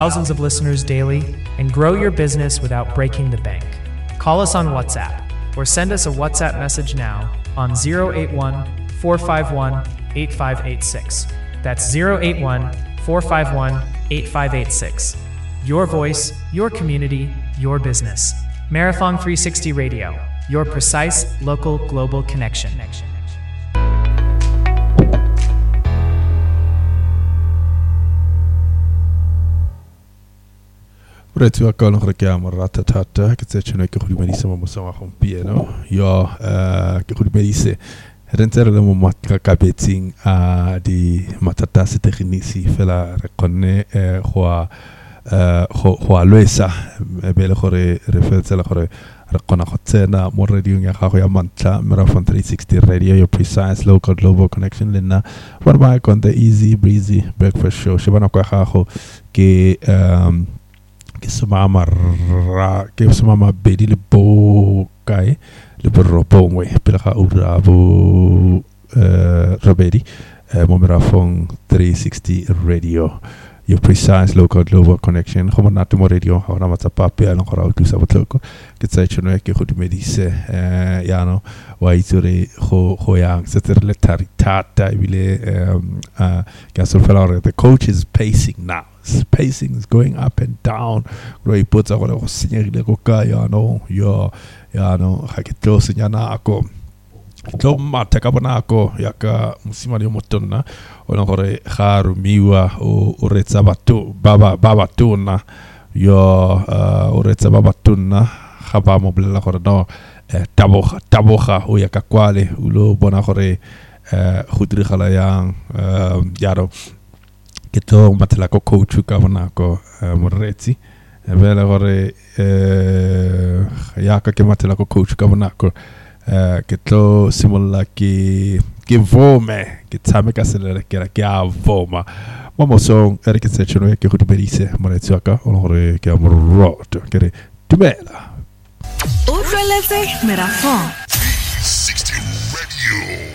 thousands of listeners daily and grow your business without breaking the bank. Call us on WhatsApp or send us a WhatsApp message now on 081-451-8586. That's 081-451-8586. Your voice, your community, your business. Marathon 360 Radio, your precise local global connection. Preto a colo richiamo ratatata che c'è noi che rimanissimo musama con pieno io che rimanisse rentere le matka cabeting di matata se tecnici fela reconne hoa loesa bele khore referenza la khore reqona khotsena mo radio nga ga ya mantla Marathon 360 Radio, your precise local global connection lena one by on the easy breezy breakfast show shibana kwa khaho ke sumama bedi le bo kai le borrobo ngwe pela ga ura bo robedi mo Marathon 360 Radio, your precise local global connection. Como nato mo radio hora matsapapi ala khora utusa botloko ke tsa tsheno ke go dumedise yano wa itsure go yang setserle taritata ibile ka solfela the coach is pacing now. Pacing is going up and down. Roi putsa go go senyegile go ka yano ha ke tlo senyana ako tlo mateka bona ako ya ka musimali motonna ona gore ga rumiwa o retsa batho ba tona yo o retsa ba tona ga ba mo bolela gore no taboga o ya ka kwale o lo bona gore go dirigala yang yaro ke to matela ko coach ka bona ko moretsi bele gore ya ka ke matela ko coach ka bona ko ke tlo simolla ke vome ke tsame ka selele ke ra ke a voma mo song ere ke tsheno ke go duberise moretsi ka o gore ke a mo rot ke re dumela Utlweletse Marathon 360 Radio.